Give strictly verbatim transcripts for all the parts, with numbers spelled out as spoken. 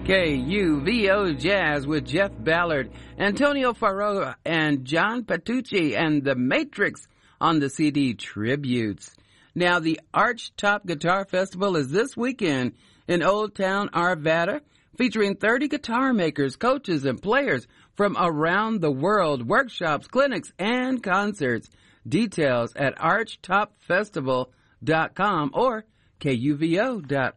K U V O Jazz with Jeff Ballard, Antonio Farrow, and John Petrucci, and The Matrix on the C D Tributes. Now, the Arch Top Guitar Festival is this weekend in Old Town Arvada, featuring thirty guitar makers, coaches, and players from around the world, workshops, clinics, and concerts. Details at arch top festival dot com or K U V O dot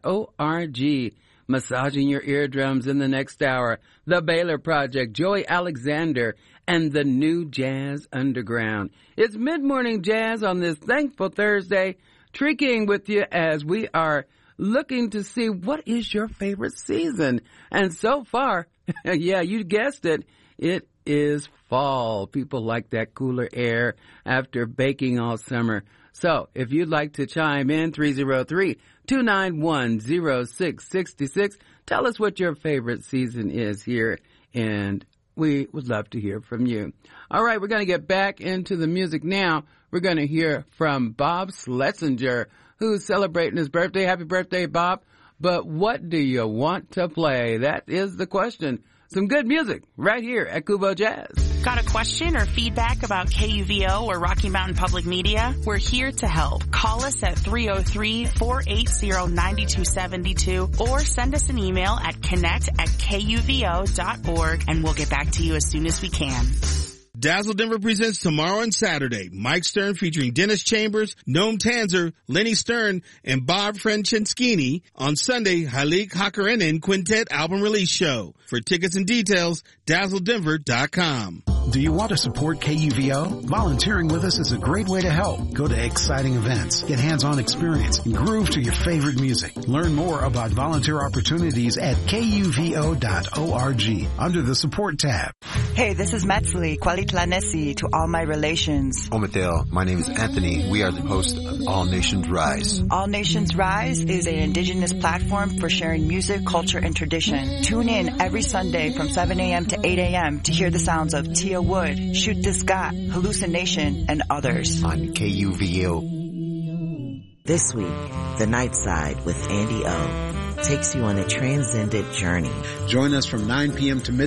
org. Massaging your eardrums in the next hour, The Baylor Project, Joey Alexander, and the New Jazz Underground. It's Mid-Morning Jazz on this thankful Thursday, treaking with you as we are looking to see what is your favorite season. And so far, yeah, you guessed it, it is fall. People like that cooler air after baking all summer. So if you'd like to chime in, three oh three, two nine one, oh six six six, tell us what your favorite season is here, and we would love to hear from you. All right, we're going to get back into the music now. We're going to hear from Bob Schlesinger, who's celebrating his birthday. Happy birthday, Bob. But what do you want to play? That is the question. Some good music right here at Kubo Jazz. Got a question or feedback about K U V O or Rocky Mountain Public Media? We're here to help. Call us at three oh three, four eight zero, nine two seven two or send us an email at connect at K U V O dot org, and we'll get back to you as soon as we can. Dazzle Denver presents tomorrow and Saturday Mike Stern featuring Dennis Chambers, Noam Tanzer, Lenny Stern, and Bob Franceschini. On Sunday, Halik Hakarinen Quintet album release show. For tickets and details, dazzle denver dot com. Do you want to support K U V O? Volunteering with us is a great way to help. Go to exciting events, get hands-on experience, and groove to your favorite music. Learn more about volunteer opportunities at K U V O dot org under the support tab. Hey, this is Metzli, Kwalitlanesi to all my relations. Omathel, my name is Anthony. We are the host of All Nations Rise. All Nations Rise is an indigenous platform for sharing music, culture, and tradition. Tune in every Sunday from seven a.m. to eight a.m. to hear the sounds of Tia Wood, Shoot the Scott, Hallucination, and others. On K U V O. This week, The Night Side with Andy O takes you on a transcendent journey. Join us from nine p.m. to midnight